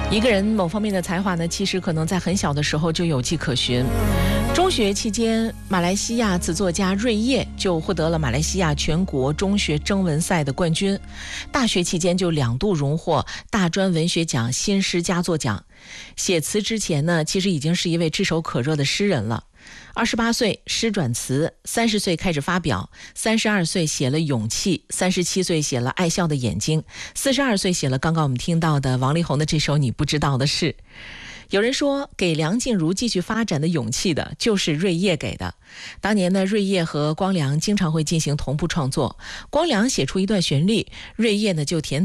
一个人某方面的才华呢，其实可能在很小的时候就有迹可循。中学期间，马来西亚词作家瑞叶就获得了马来西亚全国中学征文赛的冠军。大学期间就2度荣获大专文学奖新诗佳作奖。写词之前呢，其实已经是一位炙手可热的诗人了。28岁诗转词，30岁开始发表，32岁写了《勇气》，37岁写了《爱笑的眼睛》，42岁写了刚刚我们听到的王力宏的这首《你不知道的事》。有人说给梁静茹继续发展的勇气的就是瑞叶给的。当年呢，瑞叶和光良经常会进行同步创作，光良写出一段旋律，瑞叶呢就填